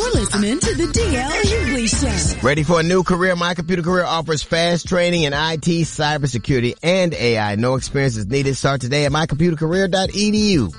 You're listening to the DL Hughley Show. Ready for a new career? My Computer Career offers fast training in IT, cybersecurity, and AI. No experience is needed. Start today at mycomputercareer.edu.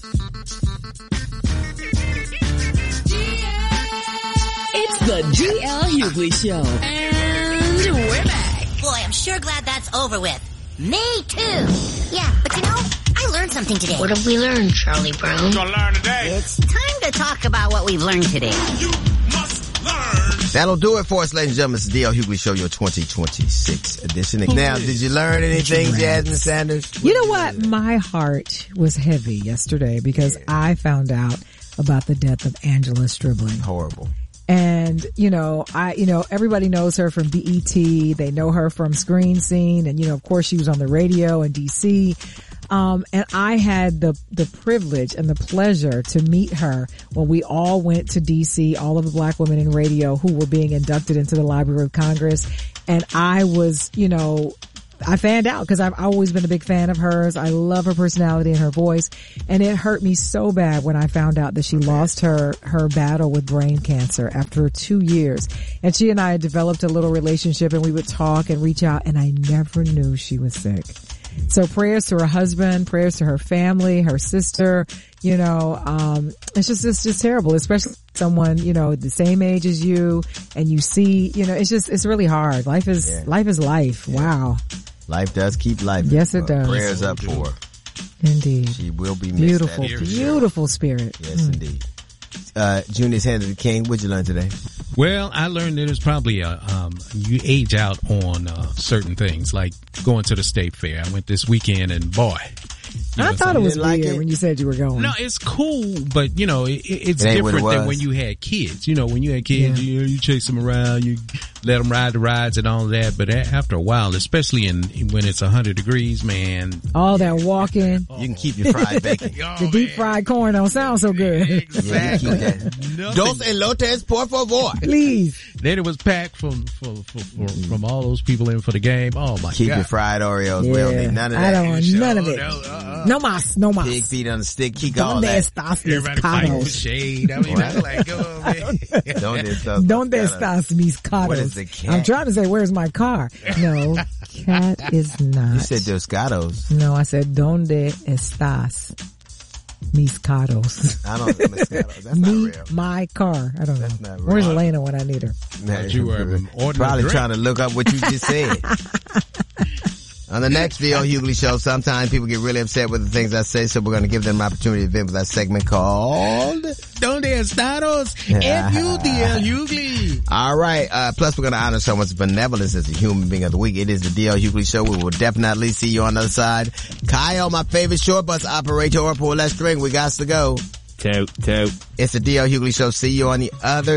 It's the DL Hughley Show. And we're back. Boy, I'm sure glad that's over with. Me too. Yeah, but you know, I learned something today. What have we learned, Charlie Brown? We're gonna learn today. It's time to talk about what we've learned today. You must learn. That'll do it for us, ladies and gentlemen. It's the DL Hughley Show, your 2026 edition. Now, did you learn anything, Jasmine Sanders? You know what? My heart was heavy yesterday because I found out about the death of Angela Stribling. Horrible. And, everybody knows her from BET. They know her from Screen Scene. And, of course, she was on the radio in DC. And I had the privilege and the pleasure to meet her when we all went to DC, all of the black women in radio who were being inducted into the Library of Congress. And I was, I fanned out because I've always been a big fan of hers. I love her personality and her voice. And it hurt me so bad when I found out that she lost her battle with brain cancer after 2 years. And she and I had developed a little relationship and we would talk and reach out, and I never knew she was sick. So prayers to her husband, prayers to her family, her sister, it's just terrible, especially someone, the same age as you, and you see, it's really hard. Life is life. Yeah. Wow. Life does keep life. Yes, it does. Prayers up for her. Indeed. She will be missed. Beautiful spirit. Yes, indeed. Junior's Hand of the King. What'd you learn today? Well, I learned that it's probably you age out on certain things, like going to the state fair. I went this weekend, and boy, I thought it was weird when you said you were going. No, it's cool, but it's different than when you had kids. When you had kids, you chase them around, you let them ride the rides and all that. But after a while, especially when it's 100 degrees, man, all that walking, you can keep your fried bacon. The deep fried corn don't sound so good. Exactly. Dos elotes, por favor. Please. Then it was packed from all those people in for the game. Oh my God! Keep your fried Oreos. Yeah. We don't need none of that. I don't want none of it. No mas. Pig feet on the stick. Keep all that. Everybody fighting for shade. I mean, I'm like, oh man. Donde estás mis caros? What is the cat? I'm trying to say, where's my car? No, cat is not. You said Dos Gatos. No, I said, donde estás mis caros? I don't know Moscatos. That's not real. My car. I don't know. That's not real. Where's Elena when I need her? You were probably trying to look up what you just said. On the next DL Hughley Show, sometimes people get really upset with the things I say, so we're going to give them an opportunity to vent with that segment called Donde Estados? DL Hughley. All right. Plus, we're going to honor someone's benevolence as a human being of the week. It is the DL Hughley Show. We will definitely see you on the other side. Kyle, my favorite short bus operator, pull that string. We got to go. Toot. It's the DL Hughley Show. See you on the other